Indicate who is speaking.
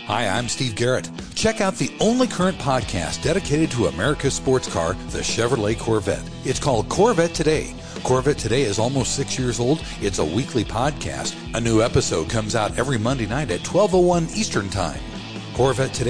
Speaker 1: Hi, I'm Steve Garrett. Check out the only current podcast dedicated to America's sports car, the Chevrolet Corvette. It's called Corvette Today. Corvette Today is almost 6 years old. It's a weekly podcast. A new episode comes out every Monday night at 12:01 Eastern Time. Corvette Today